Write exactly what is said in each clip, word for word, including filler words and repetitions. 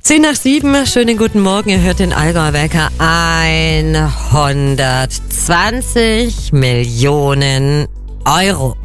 Zehn nach sieben, schönen guten Morgen, ihr hört den Allgäuer Wecker. hundertzwanzig Millionen Euro.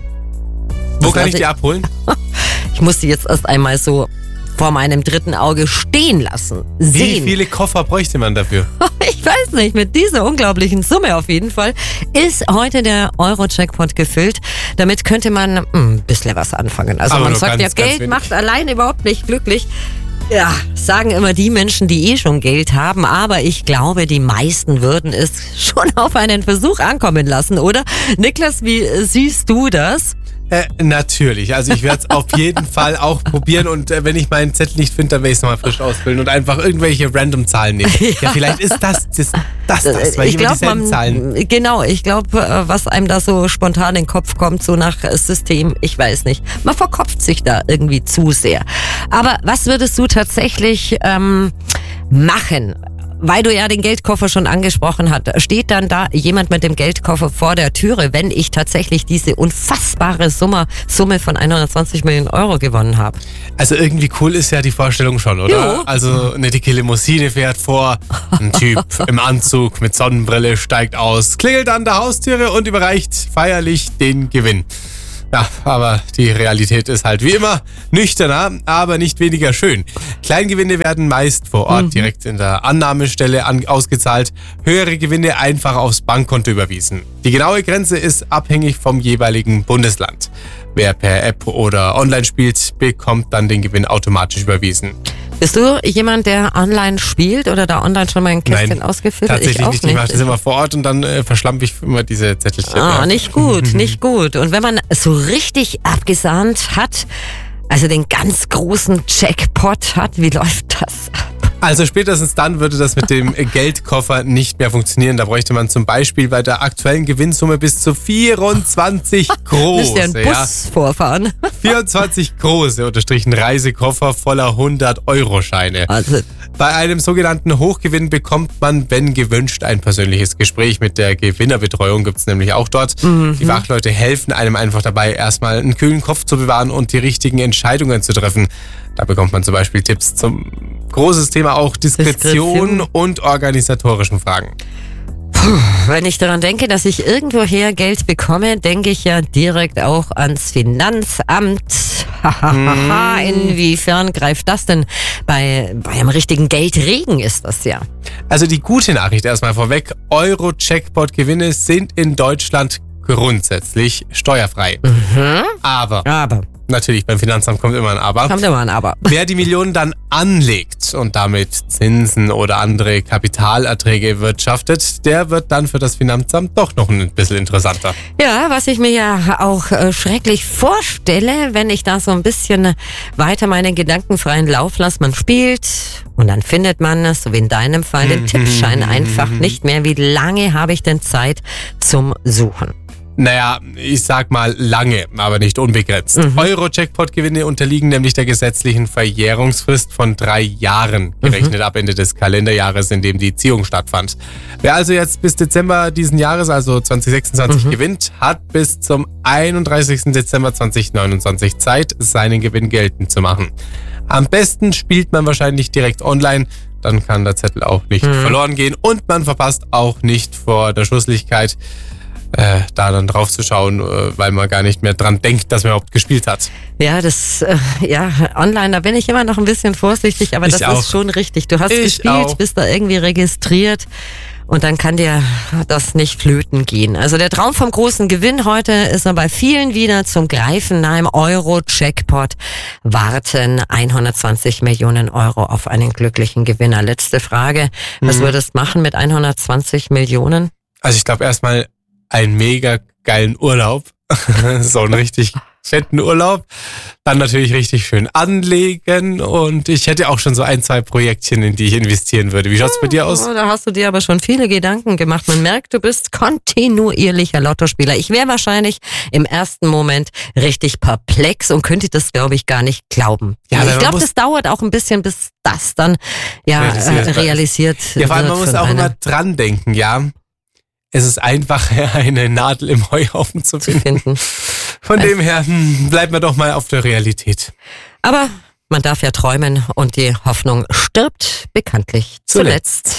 Wo Das kann ich lasse die abholen? Ich musste jetzt erst einmal so vor meinem dritten Auge stehen lassen, Wie sehen. viele Koffer bräuchte man dafür? Ich weiß nicht, mit dieser unglaublichen Summe auf jeden Fall ist heute der Euro-Jackpot gefüllt. Damit könnte man hm, ein bisschen was anfangen. Also Aber man nur sagt ganz, ja, ganz Geld wenig. macht allein überhaupt nicht glücklich. Ja, sagen immer die Menschen, die eh schon Geld haben, aber ich glaube, die meisten würden es schon auf einen Versuch ankommen lassen, oder? Niklas, wie siehst du das? Äh, natürlich. Also ich werde es auf jeden Fall auch probieren und äh, wenn ich meinen Zettel nicht finde, dann werde ich es nochmal frisch ausfüllen und einfach irgendwelche random Zahlen nehmen. Ja, ja vielleicht ist das das, das, das weil ich immer glaube, dieselben Zahlen. Genau, ich glaube, was einem da so spontan in den Kopf kommt, so nach System, ich weiß nicht. Man verkopft sich da irgendwie zu sehr. Aber was würdest du tatsächlich ähm, machen? Weil du ja den Geldkoffer schon angesprochen hast, steht dann da jemand mit dem Geldkoffer vor der Türe, wenn ich tatsächlich diese unfassbare Summe, Summe von hundertzwanzig Millionen Euro gewonnen habe? Also irgendwie cool ist ja die Vorstellung schon, oder? Jo. Also eine dicke Limousine fährt vor, ein Typ im Anzug mit Sonnenbrille steigt aus, klingelt an der Haustüre und überreicht feierlich den Gewinn. Ja, aber die Realität ist halt wie immer nüchterner, aber nicht weniger schön. Kleingewinne werden meist vor Ort Mhm. direkt in der Annahmestelle an, ausgezahlt, höhere Gewinne einfach aufs Bankkonto überwiesen. Die genaue Grenze ist abhängig vom jeweiligen Bundesland. Wer per App oder online spielt, bekommt dann den Gewinn automatisch überwiesen. Bist du jemand, der online spielt oder da online schon mal ein Kästchen Nein, ausgefüllt hat? tatsächlich Ich auch nicht. Ich mache das immer vor Ort und dann äh, verschlampe ich immer diese Zettelchen. Ah, Ja. nicht gut, nicht gut. Und wenn man so richtig abgesahnt hat, also den ganz großen Jackpot hat, wie läuft das ab? Also spätestens dann würde das mit dem Geldkoffer nicht mehr funktionieren. Da bräuchte man zum Beispiel bei der aktuellen Gewinnsumme bis zu vierundzwanzig Müsst ihr einen große, Bus ja, vorfahren? vierundzwanzig große unterstrichen Reisekoffer voller hundert-Euro-Scheine. Also, Bei einem sogenannten Hochgewinn bekommt man, wenn gewünscht, ein persönliches Gespräch mit der Gewinnerbetreuung. Gibt es nämlich auch dort. Mhm. Die Fachleute helfen einem einfach dabei, erstmal einen kühlen Kopf zu bewahren und die richtigen Entscheidungen zu treffen. Da bekommt man zum Beispiel Tipps zum großes Thema auch Diskretion, Diskretion. und organisatorischen Fragen. wenn ich daran denke, dass ich irgendwoher Geld bekomme, denke ich ja direkt auch ans Finanzamt. Hahaha, inwiefern greift das denn? Bei, bei einem richtigen Geldregen ist das ja. Also die gute Nachricht erstmal vorweg. Euro-Jackpot-Gewinne sind in Deutschland grundsätzlich steuerfrei. Mhm. Aber, Aber, natürlich beim Finanzamt kommt immer ein Aber. kommt immer ein Aber. Wer die Millionen dann anlegt und damit Zinsen oder andere Kapitalerträge erwirtschaftet, der wird dann für das Finanzamt doch noch ein bisschen interessanter. Ja, was ich mir ja auch äh, schrecklich vorstelle, wenn ich da so ein bisschen weiter meinen Gedanken freien Lauf lasse. Man spielt und dann findet man, so wie in deinem Fall, den Tippschein einfach nicht mehr. Wie lange habe ich denn Zeit zum Suchen? Naja, ich sag mal lange, aber nicht unbegrenzt. Mhm. Euro-Jackpot-Gewinne unterliegen nämlich der gesetzlichen Verjährungsfrist von drei Jahren, gerechnet ab Ende des Kalenderjahres, in dem die Ziehung stattfand. Wer also jetzt bis Dezember diesen Jahres, also zwanzig sechsundzwanzig, Mhm. gewinnt, hat bis zum einunddreißigsten Dezember zweitausendneunundzwanzig Zeit, seinen Gewinn geltend zu machen. Am besten spielt man wahrscheinlich direkt online, dann kann der Zettel auch nicht Mhm. verloren gehen und man verpasst auch nicht vor der Schlusslichkeit, Äh, da dann drauf zu schauen, äh, weil man gar nicht mehr dran denkt, dass man überhaupt gespielt hat. Ja, das, äh, ja, online, da bin ich immer noch ein bisschen vorsichtig, aber Ich das auch. ist schon richtig. Du hast Ich gespielt, auch. bist da irgendwie registriert und dann kann dir das nicht flöten gehen. Also der Traum vom großen Gewinn heute ist noch bei vielen wieder zum Greifen nahe. Im Euro-Jackpot warten hundertzwanzig Millionen Euro auf einen glücklichen Gewinner. Letzte Frage, was Mhm. würdest du machen mit hundertzwanzig Millionen? Also ich glaube erstmal einen mega geilen Urlaub, so einen richtig fetten Urlaub, dann natürlich richtig schön anlegen und ich hätte auch schon so ein, zwei Projektchen, in die ich investieren würde. Wie schaut's bei dir aus? Oh, da hast du dir aber schon viele Gedanken gemacht. Man merkt, du bist kontinuierlicher Lottospieler. Ich wäre wahrscheinlich im ersten Moment richtig perplex und könnte das, glaube ich, gar nicht glauben. Ja, aber ich man glaube, muss- das dauert auch ein bisschen, bis das dann ja Realisiert äh, ist. realisiert Ja, vor allem, wird man muss von auch einer immer dran denken, ja. Es ist einfacher, eine Nadel im Heuhaufen zu zu finden. finden. Von dem her, hm, bleiben wir doch mal auf der Realität. Aber Man darf ja träumen und die Hoffnung stirbt bekanntlich zuletzt.